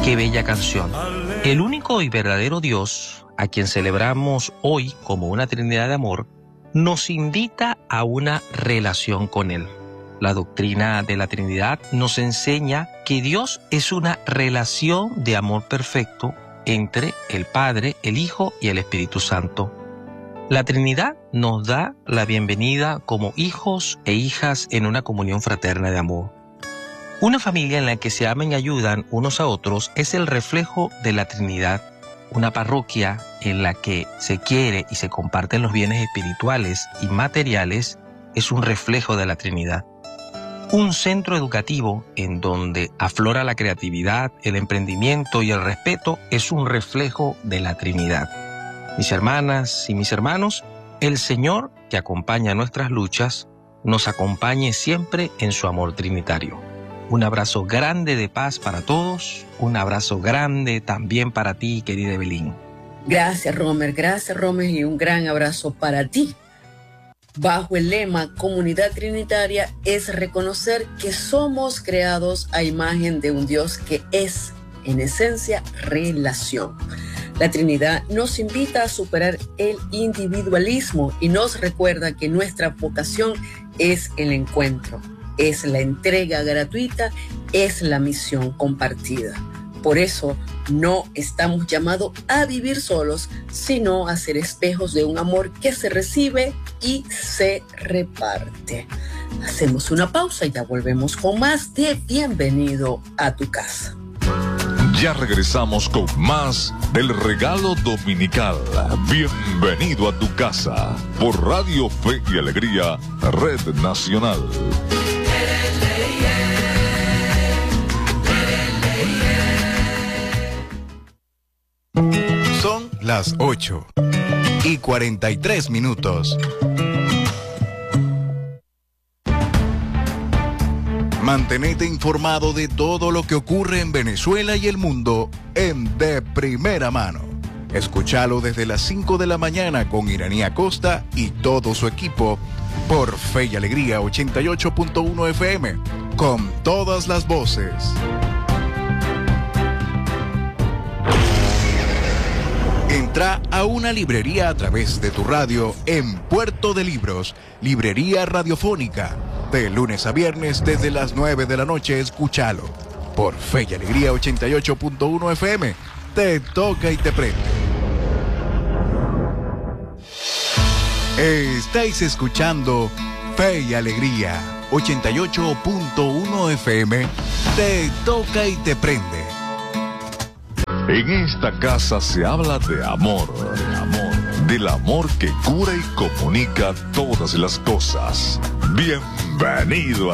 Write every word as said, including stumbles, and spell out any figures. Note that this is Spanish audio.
Qué bella canción. El único y verdadero Dios, a quien celebramos hoy como una Trinidad de amor, nos invita a una relación con Él. La doctrina de la Trinidad nos enseña que Dios es una relación de amor perfecto entre el Padre, el Hijo y el Espíritu Santo. La Trinidad nos da la bienvenida como hijos e hijas en una comunión fraterna de amor. Una familia en la que se aman y ayudan unos a otros es el reflejo de la Trinidad. Una parroquia en la que se quiere y se comparten los bienes espirituales y materiales es un reflejo de la Trinidad. Un centro educativo en donde aflora la creatividad, el emprendimiento y el respeto es un reflejo de la Trinidad. Mis hermanas y mis hermanos, el Señor que acompaña nuestras luchas, nos acompañe siempre en su amor trinitario. Un abrazo grande de paz para todos, un abrazo grande también para ti, querida Evelyn. Gracias, Romer, gracias, Romer, y un gran abrazo para ti. Bajo el lema Comunidad Trinitaria es reconocer que somos creados a imagen de un Dios que es, en esencia, relación. La Trinidad nos invita a superar el individualismo y nos recuerda que nuestra vocación es el encuentro, es la entrega gratuita, es la misión compartida. Por eso no estamos llamados a vivir solos, sino a ser espejos de un amor que se recibe y se reparte. Hacemos una pausa y ya volvemos con más de Bienvenido a tu casa. Ya regresamos con más del regalo dominical. Bienvenido a tu casa por Radio Fe y Alegría, Red Nacional. Son las ocho y cuarenta y tres minutos. Mantenete informado de todo lo que ocurre en Venezuela y el mundo en De Primera Mano. Escúchalo desde las cinco de la mañana con Iranía Costa y todo su equipo por Fe y Alegría ochenta y ocho punto uno F M, con todas las voces. Entra a una librería a través de tu radio en Puerto de Libros, Librería Radiofónica. De lunes a viernes desde las nueve de la noche, escúchalo. Por Fe y Alegría ochenta y ocho punto uno F M. Te toca y te prende. Estáis escuchando Fe y Alegría ochenta y ocho punto uno F M. Te toca y te prende. En esta casa se habla de amor, de amor, del amor que cura y comunica todas las cosas. Bienvenido a